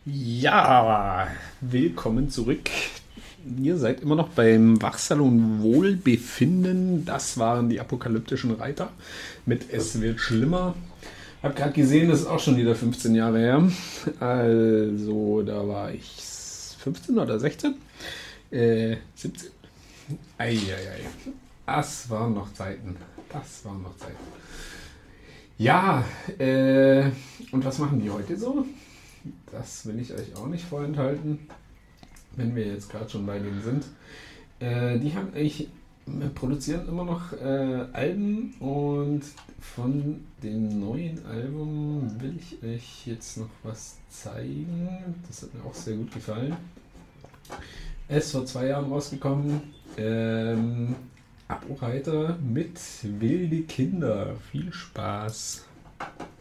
Ja, willkommen zurück. Ihr seid immer noch beim Wachsalon Wohlbefinden. Das waren die apokalyptischen Reiter mit Es wird schlimmer. Hab gerade gesehen, das ist auch schon wieder 15 Jahre her. Also, da war ich 15 oder 16? 17? Eieiei. Das waren noch Zeiten. Das waren noch Zeiten. Ja, und was machen die heute so? Das will ich euch auch nicht vorenthalten, wenn wir jetzt gerade schon bei denen sind. Die haben eigentlich produzieren immer noch Alben und von dem neuen Album will ich euch jetzt noch was zeigen. Das hat mir auch sehr gut gefallen. Es ist vor 2 Jahren rausgekommen. Apo Reiter mit Wilde Kinder. Viel Spaß!